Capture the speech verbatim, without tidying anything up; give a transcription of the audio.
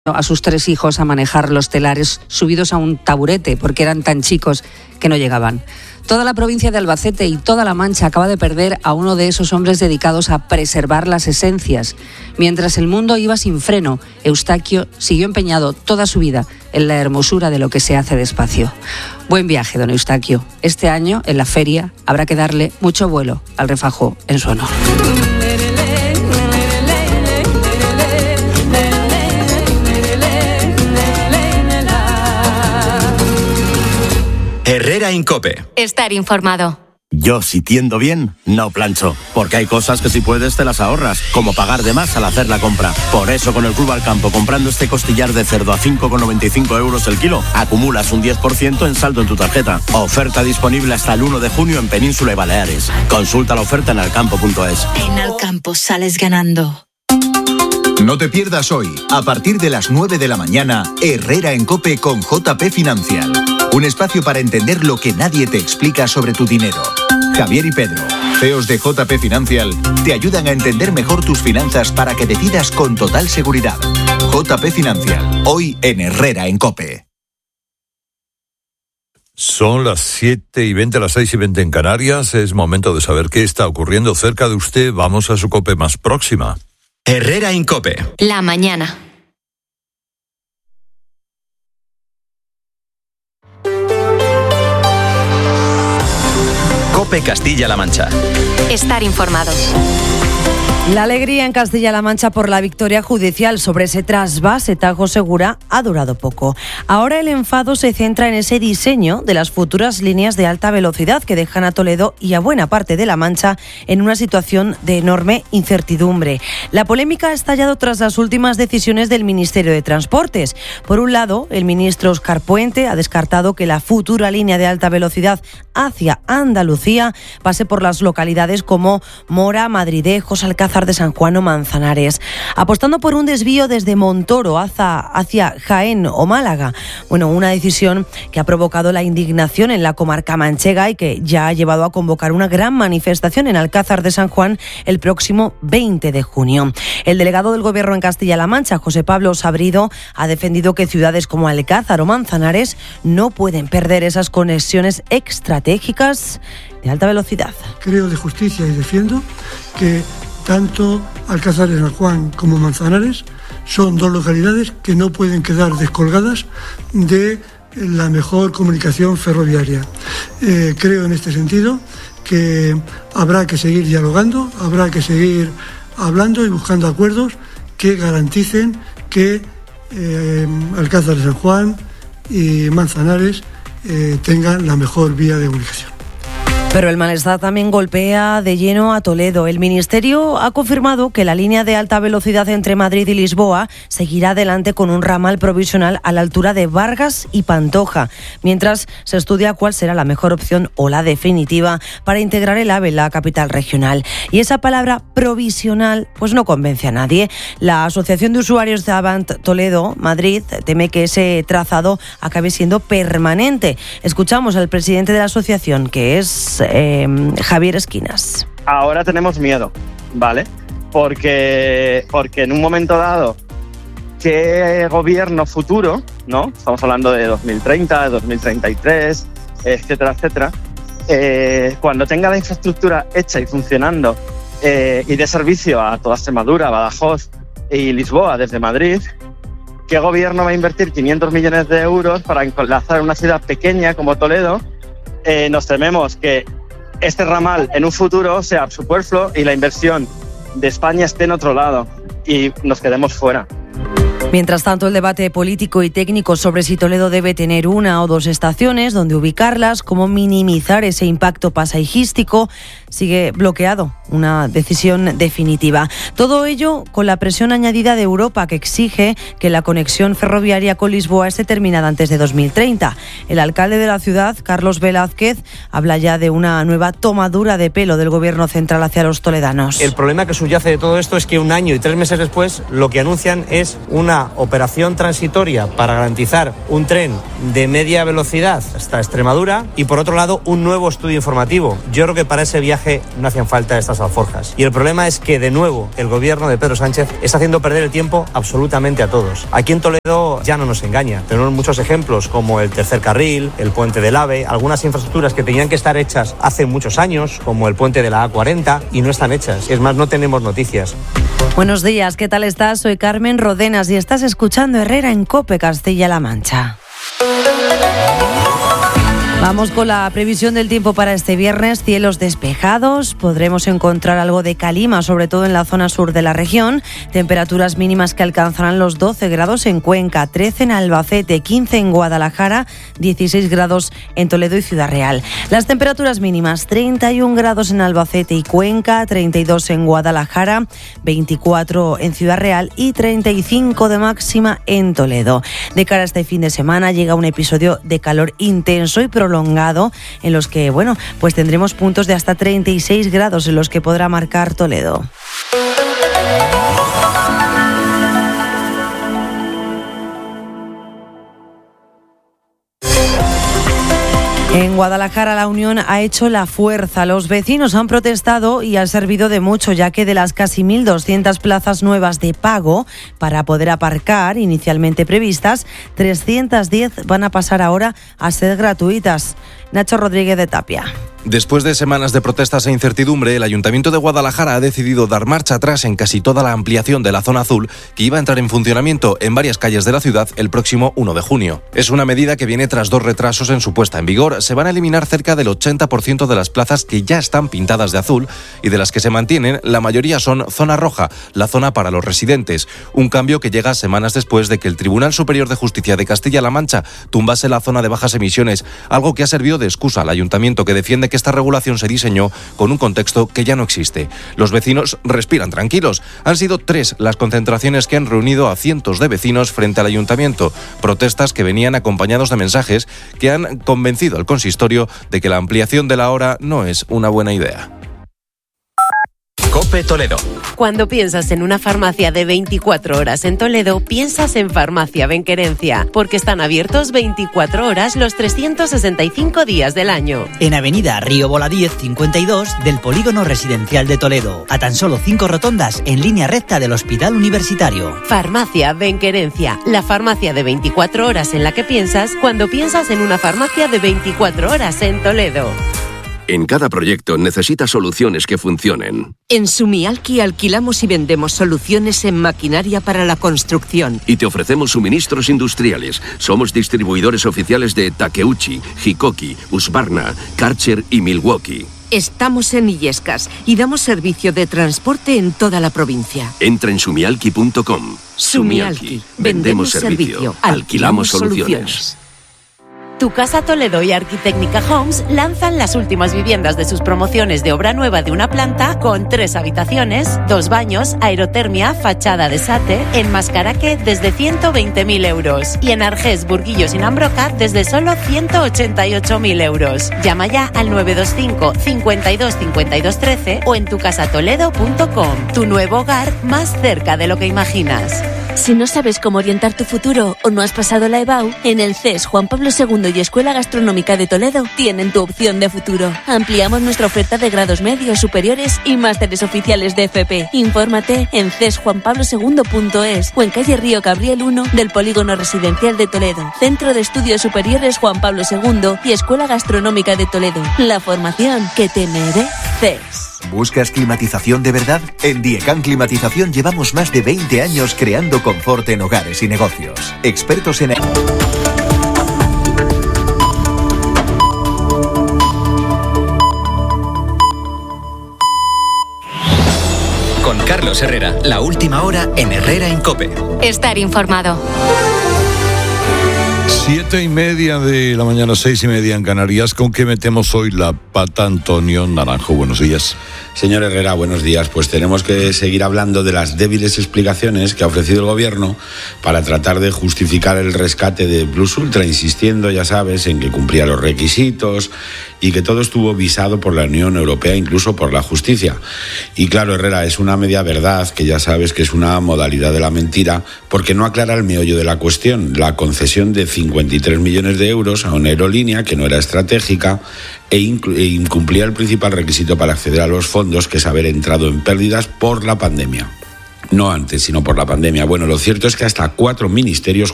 a sus tres hijos a manejar los telares subidos a un taburete porque eran tan chicos que no llegaban. Toda la provincia de Albacete y toda La Mancha acaba de perder a uno de esos hombres dedicados a preservar las esencias. Mientras el mundo iba sin freno, Eustaquio siguió empeñado toda su vida en la hermosura de lo que se hace despacio. Buen viaje, don Eustaquio. Este año, en la feria, habrá que darle mucho vuelo al refajo en su honor. Herrera en COPE. Estar informado. Yo, si tiendo bien, no plancho, porque hay cosas que si puedes te las ahorras, como pagar de más al hacer la compra. Por eso, con el Club Alcampo, comprando este costillar de cerdo a cinco con noventa y cinco euros el kilo, acumulas un diez por ciento en saldo en tu tarjeta. Oferta disponible hasta el uno de junio en Península y Baleares. Consulta la oferta en alcampo punto es. En Alcampo sales ganando. No te pierdas hoy, a partir de las nueve de la mañana, Herrera en COPE con J P Financial. Un espacio para entender lo que nadie te explica sobre tu dinero. Javier y Pedro, C E Os de J P Financial, te ayudan a entender mejor tus finanzas para que decidas con total seguridad. J P Financial, hoy en Herrera en COPE. Son las siete y veinte, las seis y veinte en Canarias. Es momento de saber qué está ocurriendo cerca de usted. Vamos a su COPE más próxima. Herrera en COPE. La mañana. COPE Castilla-La Mancha. Estar informados. La alegría en Castilla-La Mancha por la victoria judicial sobre ese trasvase Tajo Segura ha durado poco. Ahora el enfado se centra en ese diseño de las futuras líneas de alta velocidad que dejan a Toledo y a buena parte de La Mancha en una situación de enorme incertidumbre. La polémica ha estallado tras las últimas decisiones del Ministerio de Transportes. Por un lado, el ministro Óscar Puente ha descartado que la futura línea de alta velocidad hacia Andalucía pase por las localidades como Mora, Madridejos, Alcázar de San Juan o Manzanares, apostando por un desvío desde Montoro hacia, hacia Jaén o Málaga. Bueno, una decisión que ha provocado la indignación en la comarca manchega y que ya ha llevado a convocar una gran manifestación en Alcázar de San Juan el próximo veinte de junio. El delegado del Gobierno en Castilla-La Mancha, José Pablo Sabrido, ha defendido que ciudades como Alcázar o Manzanares no pueden perder esas conexiones estratégicas de alta velocidad. Creo de justicia y defiendo que tanto Alcázar de San Juan como Manzanares son dos localidades que no pueden quedar descolgadas de la mejor comunicación ferroviaria. Eh, creo en este sentido que habrá que seguir dialogando, habrá que seguir hablando y buscando acuerdos que garanticen que eh, Alcázar de San Juan y Manzanares eh, tengan la mejor vía de comunicación. Pero el malestar también golpea de lleno a Toledo. El Ministerio ha confirmado que la línea de alta velocidad entre Madrid y Lisboa seguirá adelante con un ramal provisional a la altura de Vargas y Pantoja, mientras se estudia cuál será la mejor opción o la definitiva para integrar el AVE en la capital regional. Y esa palabra provisional pues no convence a nadie. La Asociación de Usuarios de Avant Toledo, Madrid, teme que ese trazado acabe siendo permanente. Escuchamos al presidente de la asociación, que es Eh, Javier Esquinas. Ahora tenemos miedo, ¿vale? Porque, porque en un momento dado, ¿qué gobierno futuro, no? Estamos hablando de dos mil treinta, de dos mil treinta y tres, etcétera, etcétera. Eh, cuando tenga la infraestructura hecha y funcionando eh, y dé servicio a toda Extremadura, Badajoz y Lisboa desde Madrid, ¿qué gobierno va a invertir quinientos millones de euros para enlazar una ciudad pequeña como Toledo? Eh, nos tememos que este ramal en un futuro sea superfluo y la inversión de España esté en otro lado y nos quedemos fuera. Mientras tanto, el debate político y técnico sobre si Toledo debe tener una o dos estaciones, dónde ubicarlas, cómo minimizar ese impacto paisajístico, sigue bloqueado. Una decisión definitiva. Todo ello con la presión añadida de Europa, que exige que la conexión ferroviaria con Lisboa esté terminada antes de dos mil treinta. El alcalde de la ciudad, Carlos Velázquez, habla ya de una nueva tomadura de pelo del gobierno central hacia los toledanos. El problema que subyace de todo esto es que un año y tres meses después lo que anuncian es una una operación transitoria para garantizar un tren de media velocidad hasta Extremadura y por otro lado un nuevo estudio informativo. Yo creo que para ese viaje no hacían falta estas alforjas. Y el problema es que de nuevo el gobierno de Pedro Sánchez está haciendo perder el tiempo absolutamente a todos. Aquí en Toledo ya no nos engaña. Tenemos muchos ejemplos como el tercer carril, el puente del AVE, algunas infraestructuras que tenían que estar hechas hace muchos años, como el puente de la A cuarenta, y no están hechas. Es más, no tenemos noticias. Buenos días, ¿qué tal estás? Soy Carmen Rodenas y estás escuchando Herrera en COPE Castilla-La Mancha. Vamos con la previsión del tiempo para este viernes. Cielos despejados, podremos encontrar algo de calima, sobre todo en la zona sur de la región. Temperaturas mínimas que alcanzarán los doce grados en Cuenca, trece en Albacete, quince en Guadalajara, dieciséis grados en Toledo y Ciudad Real. Las temperaturas mínimas, treinta y un grados en Albacete y Cuenca, treinta y dos en Guadalajara, veinticuatro en Ciudad Real y treinta y cinco de máxima en Toledo. De cara a este fin de semana llega un episodio de calor intenso y prolongado prolongado en los que, bueno, pues tendremos puntos de hasta treinta y seis grados en los que podrá marcar Toledo. En Guadalajara la unión ha hecho la fuerza. Los vecinos han protestado y ha servido de mucho, ya que de las casi mil doscientas plazas nuevas de pago para poder aparcar inicialmente previstas, trescientas diez van a pasar ahora a ser gratuitas. Nacho Rodríguez de Tapia. Después de semanas de protestas e incertidumbre, el Ayuntamiento de Guadalajara ha decidido dar marcha atrás en casi toda la ampliación de la zona azul que iba a entrar en funcionamiento en varias calles de la ciudad el próximo uno de junio. Es una medida que viene tras dos retrasos en su puesta en vigor. Se van a eliminar cerca del ochenta por ciento de las plazas que ya están pintadas de azul y de las que se mantienen, la mayoría son zona roja, la zona para los residentes. Un cambio que llega semanas después de que el Tribunal Superior de Justicia de Castilla-La Mancha tumbase la zona de bajas emisiones, algo que ha servido de excusa al Ayuntamiento, que defiende que esta regulación se diseñó con un contexto que ya no existe. Los vecinos respiran tranquilos. Han sido tres las concentraciones que han reunido a cientos de vecinos frente al Ayuntamiento. Protestas que venían acompañados de mensajes que han convencido al consistorio de que la ampliación de la hora no es una buena idea. COPE Toledo. Cuando piensas en una farmacia de veinticuatro horas en Toledo, piensas en Farmacia Benquerencia, porque están abiertos veinticuatro horas los trescientos sesenta y cinco días del año. En Avenida Río Voladíez cincuenta y dos del Polígono Residencial de Toledo, a tan solo cinco rotondas en línea recta del Hospital Universitario. Farmacia Benquerencia, la farmacia de veinticuatro horas en la que piensas cuando piensas en una farmacia de veinticuatro horas en Toledo. En cada proyecto necesitas soluciones que funcionen. En Sumialki alquilamos y vendemos soluciones en maquinaria para la construcción. Y te ofrecemos suministros industriales. Somos distribuidores oficiales de Takeuchi, Hikoki, Husqvarna, Karcher y Milwaukee. Estamos en Illescas y damos servicio de transporte en toda la provincia. Entra en sumialki punto com. Sumialki. Vendemos servicio. Alquilamos soluciones. Tu Casa Toledo y Arquitecnica Homes lanzan las últimas viviendas de sus promociones de obra nueva de una planta con tres habitaciones, dos baños, aerotermia, fachada de Sate, en Mascaraque desde ciento veinte mil euros y en Argés, Burguillos y Nambroca desde solo ciento ochenta y ocho mil euros. Llama ya al nueve dos cinco, cincuenta y dos, cincuenta y dos, trece o en tu casa toledo punto com. Tu nuevo hogar más cerca de lo que imaginas. Si no sabes cómo orientar tu futuro o no has pasado la EBAU, en el C E S Juan Pablo segundo y Escuela Gastronómica de Toledo tienen tu opción de futuro. Ampliamos nuestra oferta de grados medios, superiores y másteres oficiales de F P. Infórmate en c e s juan pablo segundo punto es o en calle Río Cabriel uno del Polígono Residencial de Toledo. Centro de Estudios Superiores Juan Pablo segundo y Escuela Gastronómica de Toledo. La formación que te mereces. ¿Buscas climatización de verdad? En Diecan Climatización llevamos más de veinte años creando confort en hogares y negocios. Expertos en... Con Carlos Herrera, la última hora en Herrera en COPE. Estar informado. Siete y media de la mañana, seis y media en Canarias. ¿Con qué metemos hoy la pata, Antonio Naranjo? Buenos días. Señor Herrera, buenos días. Pues tenemos que seguir hablando de las débiles explicaciones que ha ofrecido el Gobierno para tratar de justificar el rescate de Plus Ultra, insistiendo, ya sabes, en que cumplía los requisitos y que todo estuvo visado por la Unión Europea, incluso por la justicia. Y claro, Herrera, es una media verdad, que ya sabes que es una modalidad de la mentira, porque no aclara el meollo de la cuestión, la concesión de cincuenta y tres millones de euros a una aerolínea que no era estratégica e, inclu- e incumplía el principal requisito para acceder a los fondos, que es haber entrado en pérdidas por la pandemia. No antes, sino por la pandemia. Bueno, lo cierto es que hasta cuatro ministerios